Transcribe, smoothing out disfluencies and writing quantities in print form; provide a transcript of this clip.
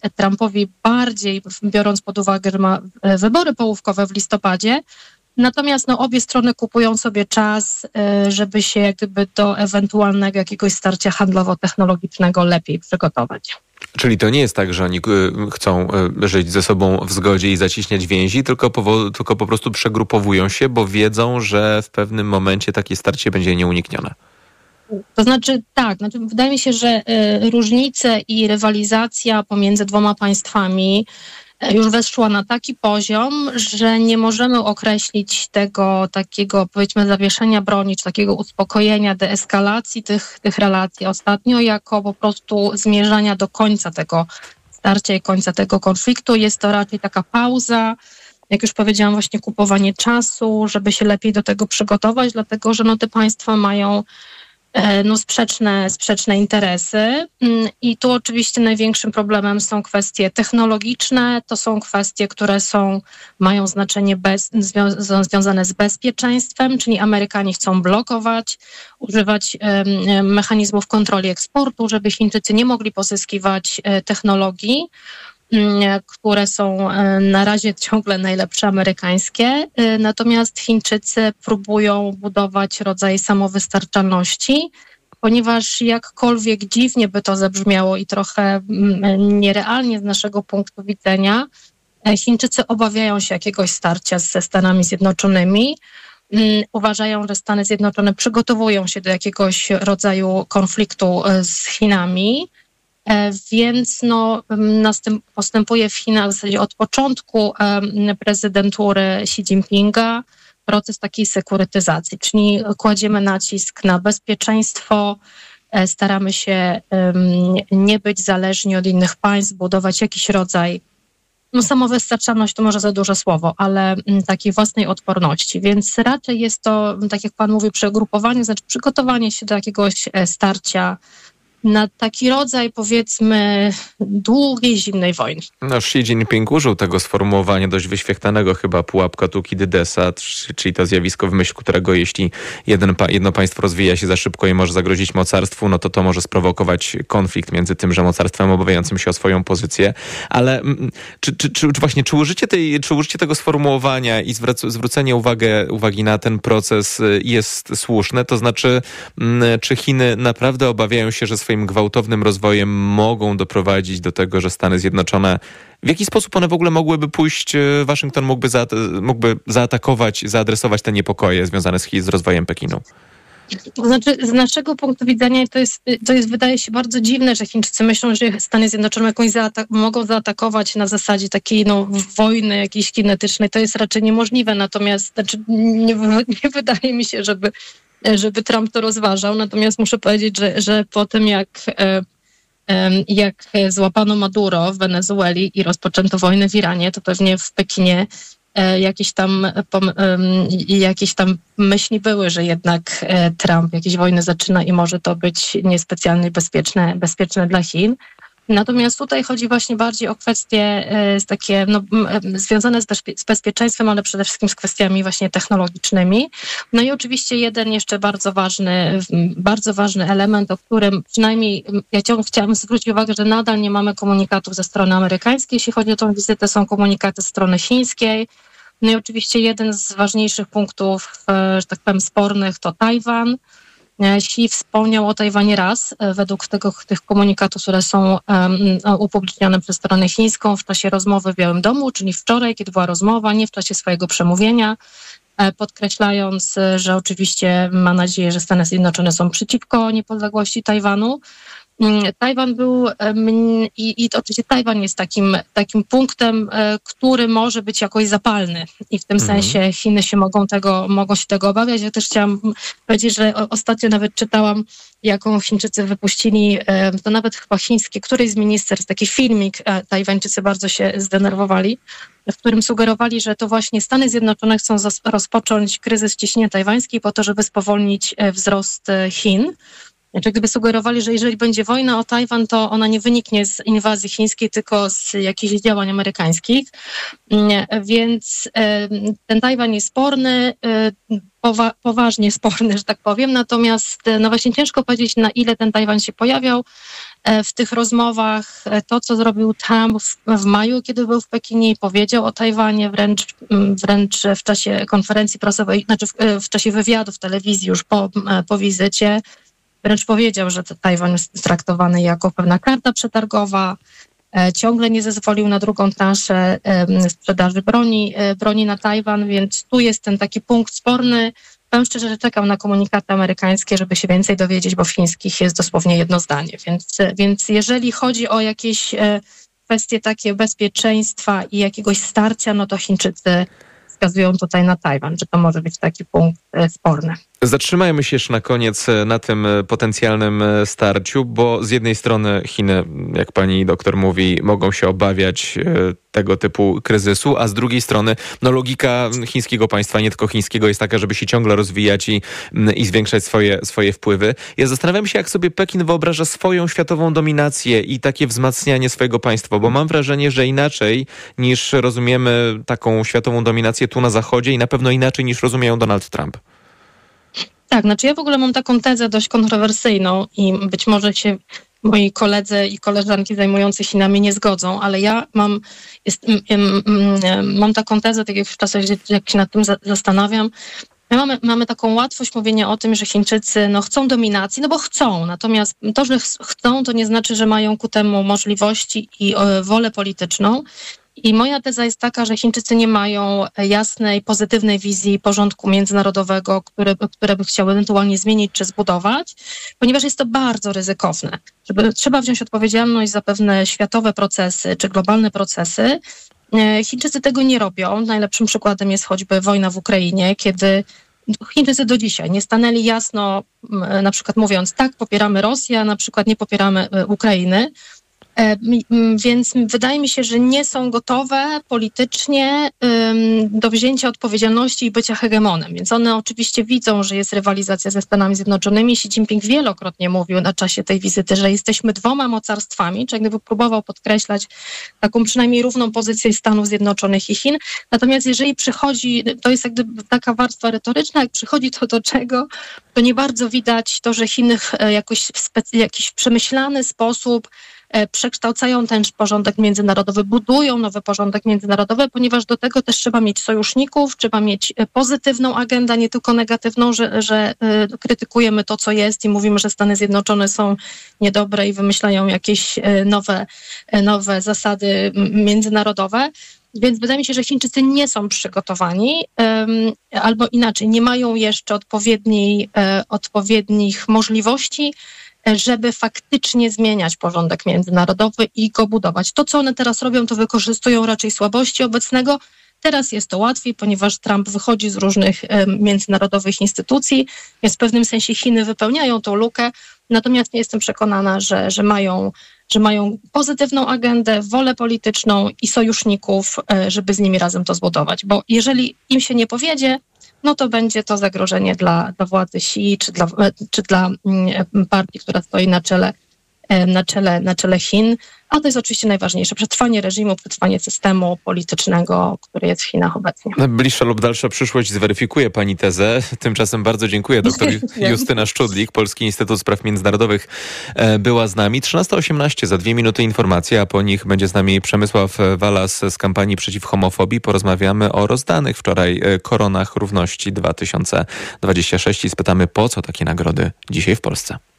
Trumpowi bardziej, biorąc pod uwagę, że ma wybory połówkowe w listopadzie. Natomiast obie strony kupują sobie czas, żeby się jak gdyby do ewentualnego jakiegoś starcia handlowo-technologicznego lepiej przygotować. Czyli to nie jest tak, że oni chcą żyć ze sobą w zgodzie i zacieśniać więzi, tylko po prostu przegrupowują się, bo wiedzą, że w pewnym momencie takie starcie będzie nieuniknione. To znaczy tak, wydaje mi się, że różnice i rywalizacja pomiędzy dwoma państwami już weszła na taki poziom, że nie możemy określić tego takiego, powiedzmy, zawieszenia broni, czy takiego uspokojenia, deeskalacji tych relacji ostatnio, jako po prostu zmierzania do końca tego starcia i końca tego konfliktu. Jest to raczej taka pauza, jak już powiedziałam, właśnie kupowanie czasu, żeby się lepiej do tego przygotować, dlatego że te państwa mają sprzeczne interesy i tu oczywiście największym problemem są kwestie technologiczne, to są kwestie, które mają znaczenie związane z bezpieczeństwem, czyli Amerykanie chcą blokować, używać mechanizmów kontroli eksportu, żeby Chińczycy nie mogli pozyskiwać technologii, które są na razie ciągle najlepsze amerykańskie, natomiast Chińczycy próbują budować rodzaj samowystarczalności, ponieważ jakkolwiek dziwnie by to zabrzmiało i trochę nierealnie z naszego punktu widzenia, Chińczycy obawiają się jakiegoś starcia ze Stanami Zjednoczonymi. Uważają, że Stany Zjednoczone przygotowują się do jakiegoś rodzaju konfliktu z Chinami. Więc postępuje w Chinach w zasadzie od początku prezydentury Xi Jinpinga proces takiej sekurytyzacji, czyli kładziemy nacisk na bezpieczeństwo, staramy się nie być zależni od innych państw, budować jakiś rodzaj, samowystarczalność to może za duże słowo, ale takiej własnej odporności. Więc raczej jest to, tak jak pan mówi, przegrupowanie, znaczy przygotowanie się do jakiegoś starcia na taki rodzaj, powiedzmy, długiej, zimnej wojny. Xi Jinping użył tego sformułowania dość wyświechtanego chyba pułapka Tukidydesa, czyli to zjawisko, w myśl którego jeśli jedno państwo rozwija się za szybko i może zagrozić mocarstwu, to może sprowokować konflikt między tymże mocarstwem obawiającym się o swoją pozycję. Ale czy użycie tego sformułowania i zwrócenie uwagi na ten proces jest słuszne? To znaczy, czy Chiny naprawdę obawiają się, że swoim gwałtownym rozwojem mogą doprowadzić do tego, że Stany Zjednoczone, w jaki sposób one w ogóle mogłyby pójść, Waszyngton mógłby zaatakować, zaadresować te niepokoje związane z rozwojem Pekinu? To znaczy, z naszego punktu widzenia to jest wydaje się bardzo dziwne, że Chińczycy myślą, że Stany Zjednoczone jakąś mogą zaatakować na zasadzie takiej wojny jakiejś kinetycznej. To jest raczej niemożliwe, natomiast nie wydaje mi się, żeby Trump to rozważał. Natomiast muszę powiedzieć, że po tym jak złapano Maduro w Wenezueli i rozpoczęto wojnę w Iranie, to pewnie w Pekinie jakieś tam myśli były, że jednak Trump jakieś wojny zaczyna i może to być niespecjalnie bezpieczne dla Chin. Natomiast tutaj chodzi właśnie bardziej o kwestie takie związane z bezpieczeństwem, ale przede wszystkim z kwestiami właśnie technologicznymi. No i oczywiście jeden jeszcze bardzo ważny element, o którym przynajmniej ja chciałam zwrócić uwagę, że nadal nie mamy komunikatów ze strony amerykańskiej. Jeśli chodzi o tą wizytę, są komunikaty ze strony chińskiej. No i oczywiście jeden z ważniejszych punktów, że tak powiem, spornych to Tajwan. Xi wspomniał o Tajwanie raz, według tych komunikatów, które są upublicznione przez stronę chińską w czasie rozmowy w Białym Domu, czyli wczoraj, kiedy była rozmowa, nie w czasie swojego przemówienia, podkreślając, że oczywiście ma nadzieję, że Stany Zjednoczone są przeciwko niepodległości Tajwanu. Tajwan był i oczywiście Tajwan jest takim punktem, który może być jakoś zapalny i w tym sensie Chiny się mogą się tego obawiać. Ja też chciałam powiedzieć, że ostatnio nawet czytałam, jaką Chińczycy wypuścili, to nawet chyba chińskie, któryś z ministerstw, taki filmik, Tajwańczycy bardzo się zdenerwowali, w którym sugerowali, że to właśnie Stany Zjednoczone chcą rozpocząć kryzys ciśnienia tajwańskiej po to, żeby spowolnić wzrost Chin. Znaczy, gdyby sugerowali, że jeżeli będzie wojna o Tajwan, to ona nie wyniknie z inwazji chińskiej, tylko z jakichś działań amerykańskich. Więc ten Tajwan jest sporny, poważnie sporny, że tak powiem. Natomiast no właśnie ciężko powiedzieć, na ile ten Tajwan się pojawiał w tych rozmowach. To, co zrobił Trump w maju, kiedy był w Pekinie i powiedział o Tajwanie, wręcz w czasie konferencji prasowej, znaczy w czasie wywiadu w telewizji już po wizycie, wręcz powiedział, że Tajwan jest traktowany jako pewna karta przetargowa. Ciągle nie zezwolił na drugą transzę sprzedaży broni na Tajwan, więc tu jest ten taki punkt sporny. Powiem szczerze, że czekam na komunikaty amerykańskie, żeby się więcej dowiedzieć, bo w chińskich jest dosłownie jedno zdanie. Więc jeżeli chodzi o jakieś kwestie takie bezpieczeństwa i jakiegoś starcia, no to Chińczycy wskazują tutaj na Tajwan, że to może być taki punkt sporny. Zatrzymajmy się jeszcze na koniec na tym potencjalnym starciu, bo z jednej strony Chiny, jak pani doktor mówi, mogą się obawiać tego typu kryzysu, a z drugiej strony logika chińskiego państwa, nie tylko chińskiego, jest taka, żeby się ciągle rozwijać i zwiększać swoje wpływy. Ja zastanawiam się, jak sobie Pekin wyobraża swoją światową dominację i takie wzmacnianie swojego państwa, bo mam wrażenie, że inaczej niż rozumiemy taką światową dominację tu na Zachodzie i na pewno inaczej niż rozumie ją Donald Trump. Tak, znaczy ja w ogóle mam taką tezę dość kontrowersyjną i być może się moi koledzy i koleżanki zajmujący Chinami nie zgodzą, ale ja mam taką tezę, tak jak w czasach, jak się nad tym zastanawiam, mamy taką łatwość mówienia o tym, że Chińczycy chcą dominacji, bo chcą. Natomiast to, że chcą, to nie znaczy, że mają ku temu możliwości i wolę polityczną. I moja teza jest taka, że Chińczycy nie mają jasnej, pozytywnej wizji porządku międzynarodowego, które by chciały ewentualnie zmienić czy zbudować, ponieważ jest to bardzo ryzykowne. Trzeba wziąć odpowiedzialność za pewne światowe procesy czy globalne procesy. Chińczycy tego nie robią. Najlepszym przykładem jest choćby wojna w Ukrainie, kiedy Chińczycy do dzisiaj nie stanęli jasno, na przykład mówiąc, tak, popieramy Rosję, a na przykład nie popieramy Ukrainy. Więc wydaje mi się, że nie są gotowe politycznie do wzięcia odpowiedzialności i bycia hegemonem. Więc one oczywiście widzą, że jest rywalizacja ze Stanami Zjednoczonymi. Xi Jinping wielokrotnie mówił na czasie tej wizyty, że jesteśmy dwoma mocarstwami, czy jakby próbował podkreślać taką przynajmniej równą pozycję Stanów Zjednoczonych i Chin. Natomiast jeżeli przychodzi, to jest jak gdyby taka warstwa retoryczna, jak przychodzi to do czego, to nie bardzo widać to, że Chiny jakoś w jakiś przemyślany sposób przekształcają ten porządek międzynarodowy, budują nowy porządek międzynarodowy, ponieważ do tego też trzeba mieć sojuszników, trzeba mieć pozytywną agendę, nie tylko negatywną, że krytykujemy to, co jest i mówimy, że Stany Zjednoczone są niedobre i wymyślają jakieś nowe zasady międzynarodowe. Więc wydaje mi się, że Chińczycy nie są przygotowani, albo inaczej, nie mają jeszcze odpowiednich możliwości, żeby faktycznie zmieniać porządek międzynarodowy i go budować. To, co one teraz robią, to wykorzystują raczej słabości obecnego. Teraz jest to łatwiej, ponieważ Trump wychodzi z różnych międzynarodowych instytucji, więc w pewnym sensie Chiny wypełniają tą lukę, natomiast nie jestem przekonana, że mają pozytywną agendę, wolę polityczną i sojuszników, żeby z nimi razem to zbudować. Bo jeżeli im się nie powiedzie, no to będzie to zagrożenie dla władzy Xi czy dla partii, która stoi na czele Chin. A to jest oczywiście najważniejsze. Przetrwanie reżimu, przetrwanie systemu politycznego, który jest w Chinach obecnie. Bliższa lub dalsza przyszłość zweryfikuje pani tezę. Tymczasem bardzo dziękuję. Doktor Justyna Szczudlik, Polski Instytut Spraw Międzynarodowych była z nami. 13:18, za 2 minuty informacja, a po nich będzie z nami Przemysław Walas z kampanii przeciw homofobii. Porozmawiamy o rozdanych wczoraj koronach równości 2026 i spytamy, po co takie nagrody dzisiaj w Polsce.